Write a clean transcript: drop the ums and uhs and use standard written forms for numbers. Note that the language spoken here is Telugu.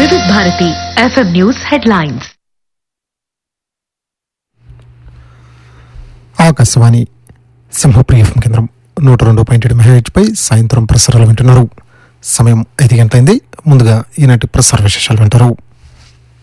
వివిధ Bharati FM news headlines. Akashvani Simhapriya FM కేంద్రం 102.7 MHz పై సాయంత్రం ప్రసారాలు వింటున్నారు. సమయం 5 గంటలైంది. ముందుగా ఈనాటి ప్రసార విశేషాలు వింటారు.